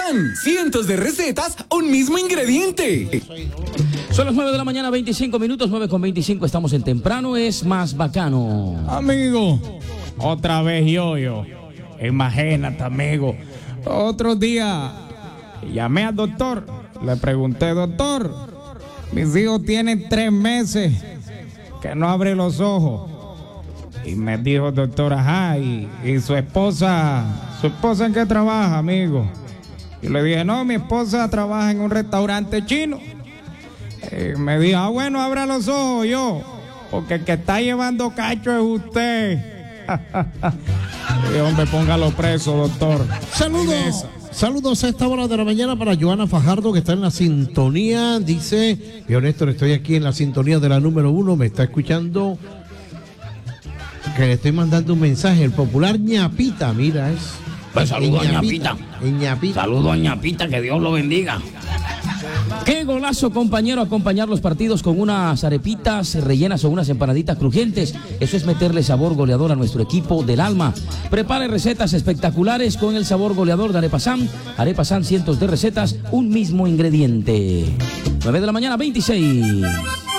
Arepasan, cientos de recetas, un mismo ingrediente. Son las 9 de la mañana, 25 minutos, 9:25, estamos en Temprano es Más Bacano. Amigo, otra vez yo. Imagínate, amigo. Otro día llamé al doctor, le pregunté, doctor, mis hijos tienen 3 meses que no abre los ojos. Y me dijo, doctor, ajá, y su esposa ¿en qué trabaja, amigo? Y le dije, no, mi esposa trabaja en un restaurante chino. Y me dijo, bueno, abra los ojos yo, porque el que está llevando cacho es usted. Y hombre, póngalo preso, doctor. Saludos a esta hora de la mañana para Joana Fajardo, que está en la sintonía. Dice, yo Néstor, estoy aquí en la sintonía de la número 1, me está escuchando, que le estoy mandando un mensaje, el popular ñapita, mira, es... Pues saludo a ñapita. Saludo a ñapita, que Dios lo bendiga. Qué golazo, compañero, acompañar los partidos con unas arepitas rellenas o unas empanaditas crujientes. Eso es meterle sabor goleador a nuestro equipo del alma. Prepare recetas espectaculares con el sabor goleador de Arepasan. Arepasan, cientos de recetas, un mismo ingrediente. 9 de la mañana, 26.